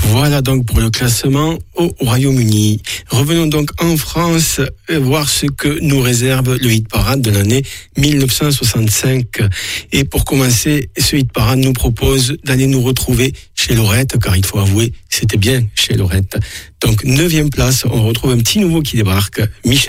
Voilà donc pour le classement au Royaume-Uni. Revenons donc en France voir ce que nous réserve le hit parade de l'année 1965. Et pour commencer, ce hit parade nous propose d'aller nous retrouver chez Lorette, car il faut avouer, c'était bien chez Lorette. Donc 9e place, on retrouve un petit nouveau qui débarque, Michel.